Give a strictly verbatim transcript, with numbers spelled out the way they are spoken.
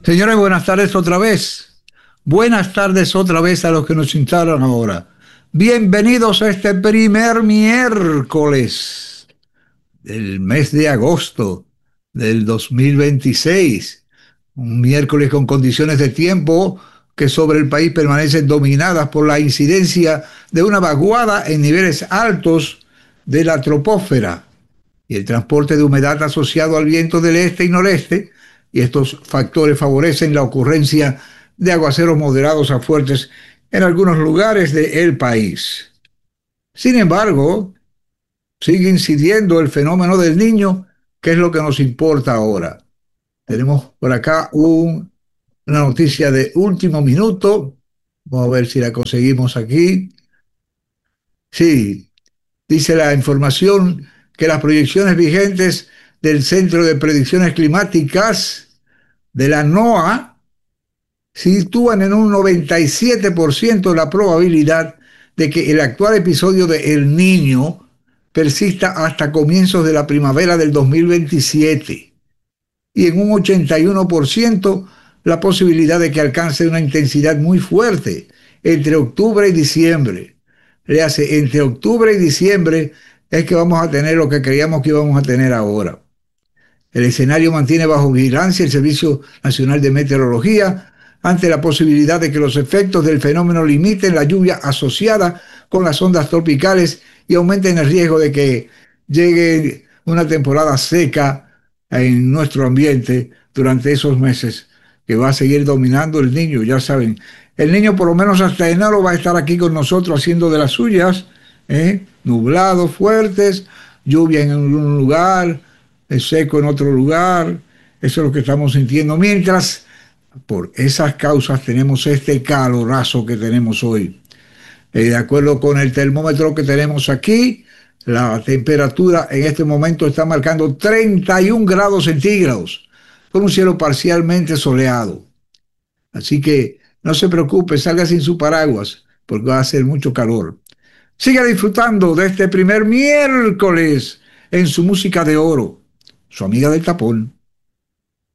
Señores, buenas tardes otra vez. Buenas tardes otra vez a los que nos instalan ahora. Bienvenidos a este primer miércoles del mes de agosto del dos mil veintiséis. Un miércoles con condiciones de tiempo que sobre el país permanecen dominadas por la incidencia de una vaguada en niveles altos de la troposfera y el transporte de humedad asociado al viento del este y noreste, y estos factores favorecen la ocurrencia de aguaceros moderados a fuertes en algunos lugares del país. Sin embargo, sigue incidiendo el fenómeno del Niño, que es lo que nos importa ahora. Tenemos por acá un, una noticia de último minuto. Vamos a ver si la conseguimos aquí. Sí, dice la información que las proyecciones vigentes del Centro de Predicciones Climáticas de la NOAA sitúan en un noventa y siete por ciento la probabilidad de que el actual episodio de El Niño persista hasta comienzos de la primavera del dos mil veintisiete y en un ochenta y uno por ciento la posibilidad de que alcance una intensidad muy fuerte entre octubre y diciembre. Le hace entre octubre y diciembre es que vamos a tener lo que creíamos que íbamos a tener ahora. El escenario mantiene bajo vigilancia el Servicio Nacional de Meteorología ante la posibilidad de que los efectos del fenómeno limiten la lluvia asociada con las ondas tropicales y aumenten el riesgo de que llegue una temporada seca en nuestro ambiente durante esos meses, que va a seguir dominando el Niño. Ya saben, el Niño por lo menos hasta enero va a estar aquí con nosotros haciendo de las suyas, ¿eh? Nublados fuertes, lluvia en un lugar, es seco en otro lugar. Eso es lo que estamos sintiendo. Mientras, por esas causas, tenemos este calorazo que tenemos hoy. Eh, de acuerdo con el termómetro que tenemos aquí, la temperatura en este momento está marcando treinta y un grados centígrados, con un cielo parcialmente soleado. Así que no se preocupe, salga sin su paraguas, porque va a hacer mucho calor. Siga disfrutando de este primer miércoles en su música de oro. Su amiga del tapón.